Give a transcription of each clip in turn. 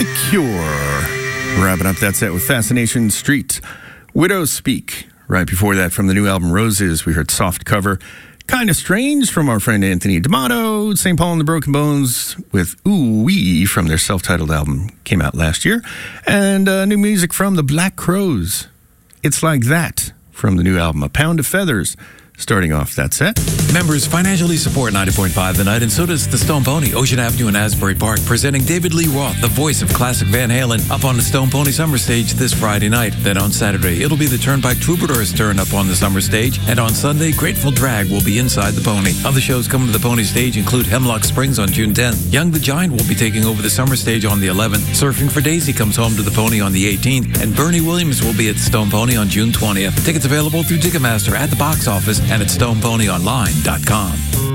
The Cure. Wrapping up that set with Fascination Street. Widows Speak. Right before that, from the new album Roses, we heard Soft Cover. Kinda Strange from our friend Anthony D'Amato. St. Paul and the Broken Bones with Ooh Wee from their self-titled album. Came out last year. And new music from the Black Crowes. It's Like That from the new album A Pound of Feathers. Starting off that set. Members financially support 90.5 The Night, and so does the Stone Pony, Ocean Avenue in Asbury Park, presenting David Lee Roth, the voice of classic Van Halen, up on the Stone Pony Summer Stage this Friday night. Then on Saturday, it'll be the Turnpike Troubadours' turn up on the Summer Stage, and on Sunday, Grateful Drag will be inside the Pony. Other shows coming to the Pony Stage include Hemlock Springs on June 10th. Young the Giant will be taking over the Summer Stage on the 11th. Surfing for Daisy comes home to the Pony on the 18th, and Bernie Williams will be at the Stone Pony on June 20th. Tickets available through Ticketmaster at the box office and at StonePonyOnline.com.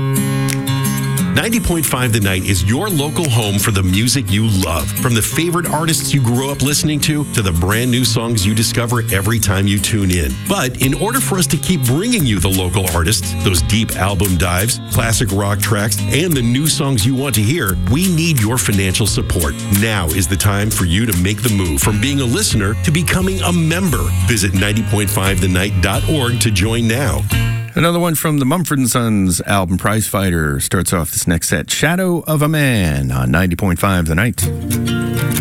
90.5 The Night is your local home for the music you love. From the favorite artists you grew up listening to the brand new songs you discover every time you tune in. But in order for us to keep bringing you the local artists, those deep album dives, classic rock tracks, and the new songs you want to hear, we need your financial support. Now is the time for you to make the move from being a listener to becoming a member. Visit 90.5thenight.org to join now. Another one from the Mumford & Sons album Prize Fighter starts off this next set, Shadow of a Man on 90.5 The Night.